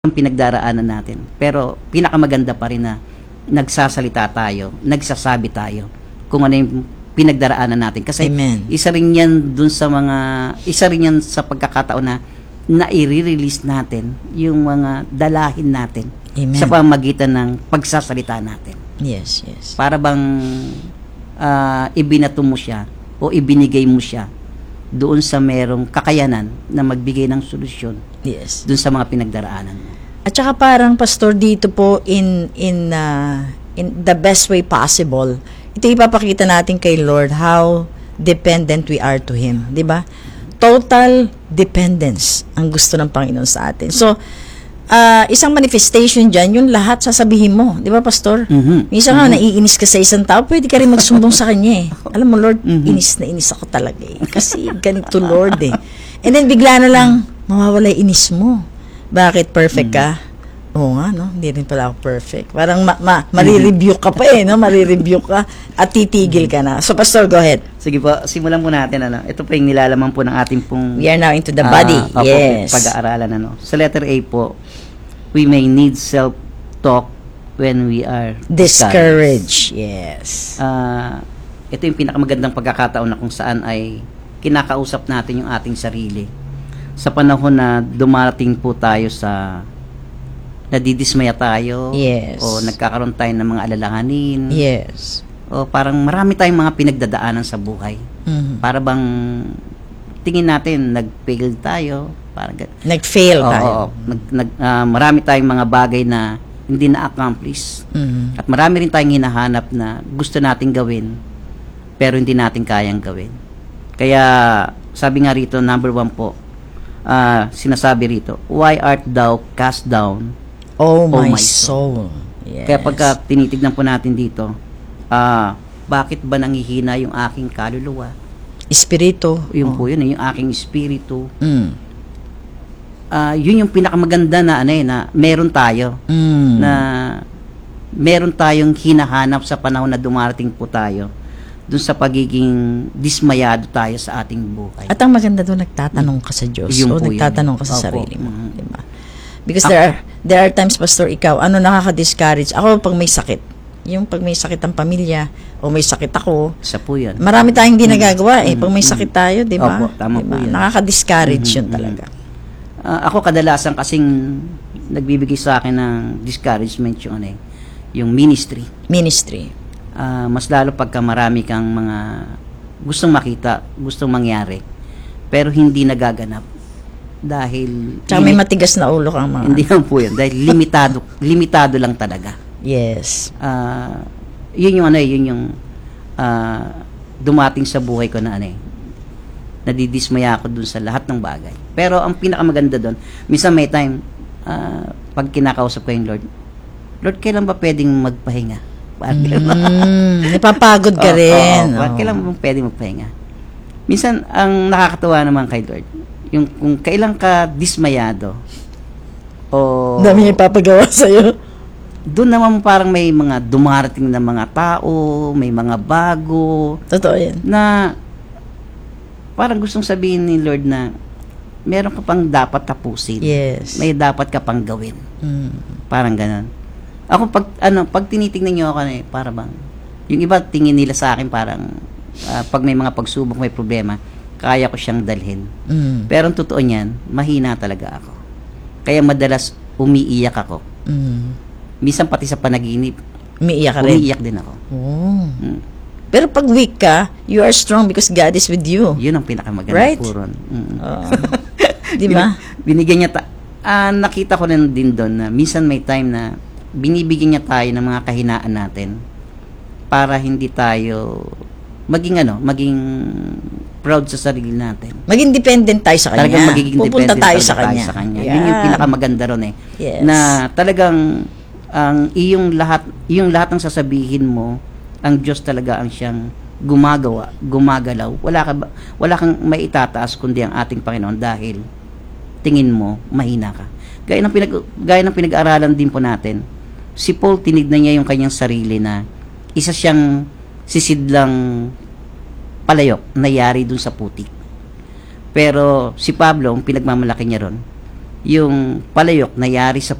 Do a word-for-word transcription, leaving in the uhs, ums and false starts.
ang pinagdaraanan natin. Pero pinakamaganda pa rin na nagsasalita tayo, nagsasabi tayo kung ano yung pinagdaraanan natin. Kasi Amen. isa rin yan dun sa mga, isa rin yan sa pagkakataon na na-i-release natin yung mga dalahin natin Amen. sa pamagitan ng pagsasalita natin. Yes, yes. Para bang uh, ibinato mo siya o ibinigay mo siya doon sa merong kakayanan na magbigay ng solusyon Yes. doon sa mga pinagdaraanan mo. At saka parang pastor dito po in in uh, in the best way possible. Ito ipapakita natin kay Lord how dependent we are to him, 'di ba? Total dependence ang gusto ng Panginoon sa atin. So, uh, isang manifestation diyan, yung lahat sasabihin mo, 'di ba pastor? Mhm. Minsan nga Mhm. naiinis ka sa isang tao, pwede ka rin magsumbong sa kanya eh. Alam mo Lord, Mhm. inis na inis ako talaga eh. Kasi ganito Lord eh. And then bigla na lang mawawala yung inis mo. Bakit? Perfect ka? Oo nga, no? Hindi rin pala ako perfect. Parang ma- ma- marirebuke ka pa eh, no? Marirebuke ka at titigil ka na. So, Pastor, go ahead. Sige po, simulan po natin. Ano. Ito po yung nilalaman po ng ating pong We are now into the ah, body. opo, Yes. pag-aaralan. Ano. Sa letter A po, we may need self-talk when we are discouraged. Discourage. Yes. Ah, ito yung pinakamagandang pagkakataon na kung saan ay kinakausap natin yung ating sarili. Sa panahon na dumarating po tayo sa nadidismaya tayo Yes. o nagkakaroon tayo ng mga alalahanin Yes. o parang marami tayong mga pinagdadaanan sa buhay. Mhm. Para bang tingin natin nag-fail tayo, parang gan- Nag-fail Oo, tayo. oo. nag, nag, ah, marami tayong mga bagay na hindi na-accomplish. Mhm. At marami rin tayong hinahanap na gusto nating gawin pero hindi natin kayang gawin. Kaya sabi nga rito, number one po, ah, sinasabi rito, why art thou cast down? Oh, Oh, my my soul. Yes. Kaya pagka tinitignan po natin dito, ah, bakit ba nangihina yung aking kaluluwa? Espiritu. Yun Oh. po yun, eh, yung aking espiritu. Mm. Ah, yun yung pinakamaganda na ano eh, na meron tayo. Mm. Na meron tayong hinahanap sa panahon na dumarating po tayo dun sa pagiging dismayado tayo sa ating buhay. At ang maganda doon, nagtatanong ka sa Diyos. Yun O po yun. nagtatanong ka sa Opo. sarili mo. Mhm. Diba? Because there are, there are times, Pastor, ikaw, ano nakaka-discourage? Ako, pag may sakit, yung pag may sakit ang pamilya, o may sakit ako, Isa po yun. marami tayong hindi nagagawa eh. Mhm. Pag may sakit tayo, di ba? Opo, tama po Diba? yun. Nakaka-discourage Mhm, yun mhm. talaga. Ah, ako kadalasan kasing nagbibigay sa akin ng discouragement yung ano eh, yung ministry. Ministry. Ah, mas lalo pagka marami kang mga gustong makita, gustong mangyari, pero hindi nagaganap dahil Tsaka may matigas na ulo kang mga. hindi lang po yun dahil limitado limitado lang talaga. Yes. Ah, yun yung ano eh, yun yung ah, dumating sa buhay ko na ano eh, nadidismaya ako dun sa lahat ng bagay. Pero ang pinakamaganda dun, minsan may time, ah, pag kinakausap ko yung Lord, Lord, kailan ba pwedeng magpahinga? Parang Mm, napapagod ka Oo, rin. oo, oo. Oo. Kailan ba pwedeng magpahinga? Minsan, ang nakakatuwa naman kay Lord, yung kung kailan ka dismayado, o Dami yung ipapagawa sa'yo. doon naman parang may mga dumarating na mga tao, may mga bago, Totoo yan. na parang gustong sabihin ni Lord na meron ka pang dapat tapusin. Yes. May dapat ka pang gawin. Mm. Parang ganun. Ako pag ano, pag tinitingnan niyo ako eh, para bang yung iba tingin nila sa akin parang ah, pag may mga pagsubok, may problema, kaya ko siyang dalhin. Mm. Pero ang totoo niyan, mahina talaga ako. Kaya madalas umiiyak ako. Mm. Minsan pati sa panaginip, Umiiyak ka rin. umiiyak din ako. Oh. Mm. Pero pag weak ka, you are strong because God is with you. Yun ang pinakamaganda Right? po ron. Mm. Oh. Di ba? Bin- binigyan niya ta- ah, nakita ko rin din doon na minsan may time na binibigyan niya tayo ng mga kahinaan natin para hindi tayo maging ano, maging proud sa sarili natin. Maging dependent tayo sa kanya. Talagang magiging Pupunta dependent tayo talaga sa kanya. sa kanya. Yan. Yun yung pinakamaganda ron eh. Yes. Na talagang ang iyong lahat, iyong lahat ng sasabihin mo, ang Diyos talaga ang siyang gumagawa, gumagalaw. Wala ka ba, wala kang maitataas kundi ang ating Panginoon dahil tingin mo mahina ka. Gaya ng pinag gaya ng pinag-aralan din po natin. Si Paul tinignan niya yung kanyang sarili na isa siyang sisidlang palayok na yari dun sa putik. Pero si Pablo, ang pinagmamalaki niya ron, yung palayok na yari sa